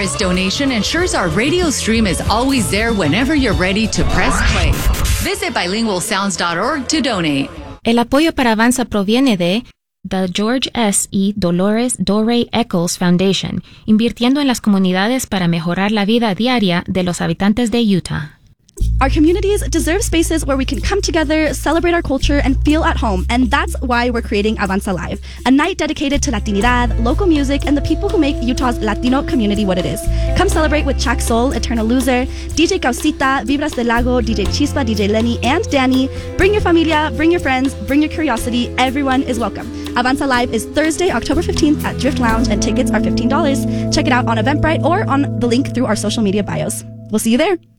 generous donation ensures our radio stream is always there whenever you're ready to press play. Visit bilingualsounds.org to donate. El apoyo para Avanza proviene de The George S. y Dolores Dorey Eccles Foundation, invirtiendo en las comunidades para mejorar la vida diaria de los habitantes de Utah. Our communities deserve spaces where we can come together, celebrate our culture, and feel at home. And that's why we're creating Avanza Live, a night dedicated to Latinidad, local music, and the people who make Utah's Latino community what it is. Come celebrate with Chak Soul, Eternal Loser, DJ Causita, Vibras del Lago, DJ Chispa, DJ Lenny, and Danny. Bring your familia, bring your friends, bring your curiosity. Everyone is welcome. Avanza Live is Thursday, October 15th at Drift Lounge, and tickets are $15. Check it out on Eventbrite or on the link through our social media bios. We'll see you there.